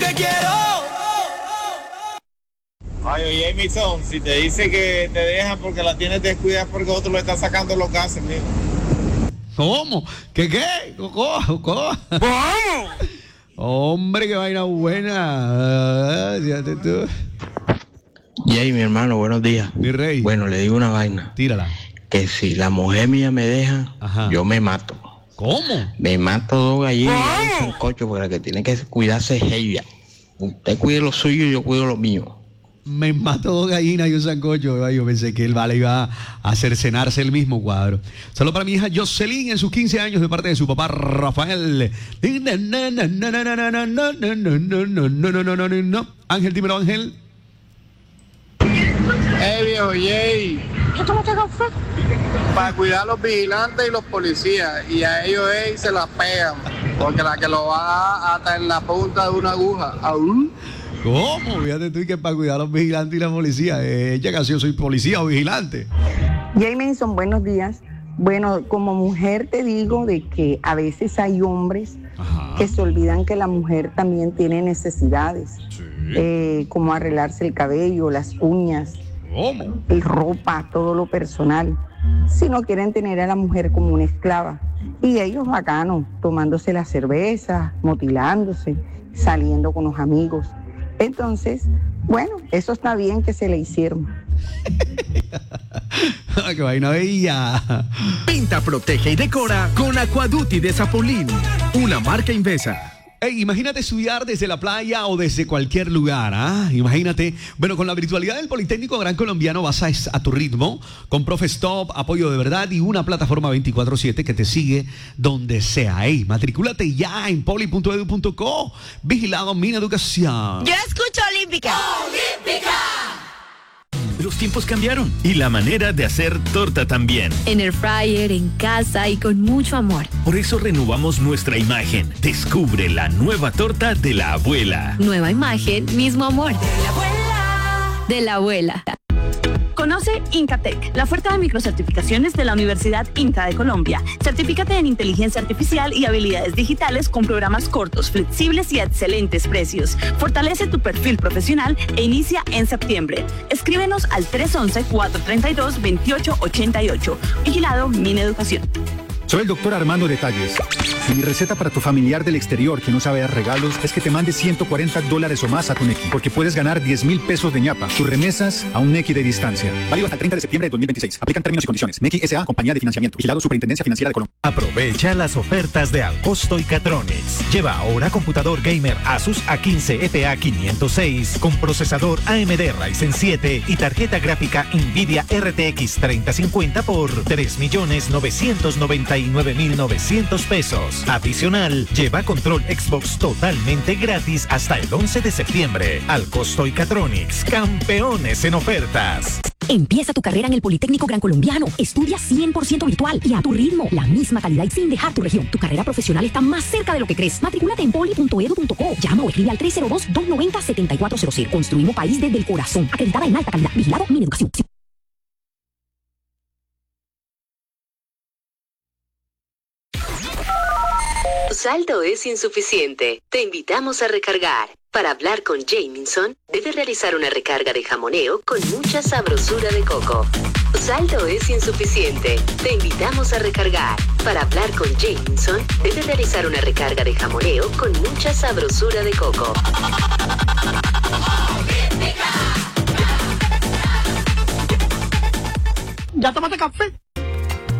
que quiero. Ay, oye, Jameson, si te dice que te dejan porque la tienes descuidada porque otro le está sacando los gases, mijo. ¿Cómo? ¿Qué? ¿Cómo? Hombre, qué vaina buena. Fíjate tú. Jay, mi hermano, buenos días. Mi rey. Bueno, le digo una vaina. Tírala. Que si la mujer mía me deja, yo me mato. ¿Cómo? Me mato 2 gallinas y un sancocho, porque la que tiene que cuidarse es ella. Usted cuide lo suyo y yo cuido lo mío. Me mato 2 gallinas y un sancocho. Yo pensé que el vale iba a cercenarse el mismo cuadro. Solo para mi hija Jocelyn en sus 15 años de parte de su papá Rafael. Ángel, dímelo, Ángel. Viejo Jay. Para cuidar a los vigilantes y los policías. Y a ellos se las pegan. Porque la que lo va hasta en la punta de una aguja. ¿Cómo? Fíjate tú que para cuidar a los vigilantes y la policía. Ella casi yo soy policía o vigilante. Jameson, buenos días. Bueno, como mujer te digo de que a veces hay hombres que se olvidan que la mujer también tiene necesidades. Como arreglarse el cabello, las uñas, ropa, todo lo personal. Si no quieren tener a la mujer como una esclava. Y ellos bacanos, tomándose la cerveza, motilándose, saliendo con los amigos. Entonces, bueno, eso está bien que se le hicieron. ¡Qué vaina bella! Pinta, protege y decora con Aquaduty de Zapolín, una marca Invesa. Hey, imagínate estudiar desde la playa o desde cualquier lugar, ¿ah? Imagínate. Bueno, con la virtualidad del Politécnico Gran Colombiano vas a tu ritmo, con ProfeStop, apoyo de verdad y una plataforma 24/7 que te sigue donde sea. Hey, matricúlate ya en poli.edu.co. Vigilado Mineducación. Yo escucho Olímpica. ¡Olímpica! Los tiempos cambiaron y la manera de hacer torta también. En air fryer, en casa y con mucho amor. Por eso renovamos nuestra imagen. Descubre la nueva torta de la abuela. Nueva imagen, mismo amor. De la abuela. De la abuela. Conoce Incatec, la oferta de microcertificaciones de la Universidad INCA de Colombia. Certifícate en inteligencia artificial y habilidades digitales con programas cortos, flexibles y a excelentes precios. Fortalece tu perfil profesional e inicia en septiembre. Escríbenos al 311-432-2888. Vigilado Mineducación. Soy el doctor Armando Detalles. Y mi receta para tu familiar del exterior que no sabe dar regalos es que te mande $140 o más a tu Nequi, porque puedes ganar 10,000 pesos de ñapa. Tus remesas a un Nequi de distancia. Válido hasta el 30 de septiembre de 2026. Aplican términos y condiciones. Nequi S.A. Compañía de Financiamiento. Vigilado Superintendencia Financiera de Colombia. Aprovecha las ofertas de Alcosto y Catronics. Lleva ahora computador gamer Asus A15 FA 506 con procesador AMD Ryzen 7 y tarjeta gráfica Nvidia RTX 3050 por 3.999.900 pesos. Adicional, lleva control Xbox totalmente gratis hasta el 11 de septiembre. Alcosto y Catronics, campeones en ofertas. Empieza tu carrera en el Politécnico Gran Colombiano. Estudia 100% virtual y a tu ritmo. La misma calidad y sin dejar tu región. Tu carrera profesional está más cerca de lo que crees. Matricúlate en poli.edu.co. Llama o escribe al 302-290-7400. Construimos país desde el corazón. Acreditada en alta calidad. Vigilado Mineducación. Tu saldo es insuficiente. Te invitamos a recargar. Para hablar con Jameson, debes realizar una recarga de jamoneo con mucha sabrosura de coco. Tu saldo es insuficiente. Te invitamos a recargar. Para hablar con Jameson, debes realizar una recarga de jamoneo con mucha sabrosura de coco. ¿Ya tomaste café?